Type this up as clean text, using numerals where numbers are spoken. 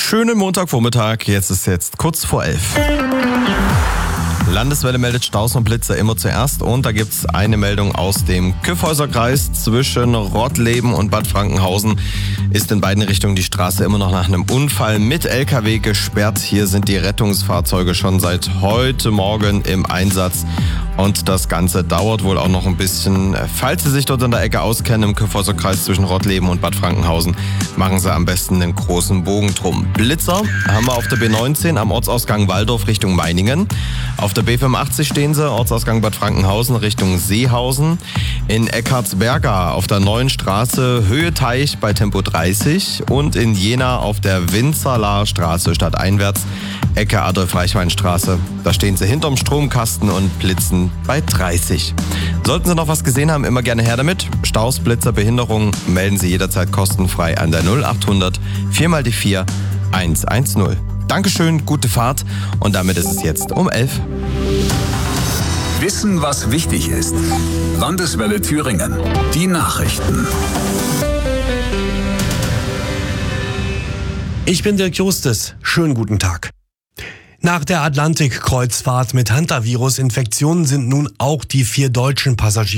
Schönen Montagvormittag, jetzt ist kurz vor 11. Landeswelle meldet Staus und Blitzer immer zuerst und da gibt's eine Meldung aus dem Kyffhäuserkreis zwischen Rottleben und Bad Frankenhausen. Ist in beiden Richtungen die Straße immer noch nach einem Unfall mit LKW gesperrt. Hier sind die Rettungsfahrzeuge schon seit heute Morgen im Einsatz und das Ganze dauert wohl auch noch ein bisschen. Falls Sie sich dort in der Ecke auskennen, im Kyffhäuserkreis zwischen Rottleben und Bad Frankenhausen, machen Sie am besten einen großen Bogen drum. Blitzer haben wir auf der B19 am Ortsausgang Walldorf Richtung Meiningen. Auf der B85 stehen sie, Ortsausgang Bad Frankenhausen Richtung Seehausen. In Eckartsberga auf der neuen Straße Höhe Teich bei Tempo 30 und in Jena auf der Winzerlaer Straße stadteinwärts Ecke Adolf-Reichwein-Straße. Da stehen sie hinterm Stromkasten und blitzen bei 30. Sollten Sie noch was gesehen haben, immer gerne her damit. Staus, Blitzer, Behinderungen melden Sie jederzeit kostenfrei an der 0800 4x4 110. Dankeschön, gute Fahrt und damit ist es jetzt um 11. Wissen, was wichtig ist. Landeswelle Thüringen. Die Nachrichten. Ich bin Dirk Justus. Schönen guten Tag. Nach der Atlantik-Kreuzfahrt mit Hantavirus-Infektionen sind nun auch die 4 deutschen Passagiere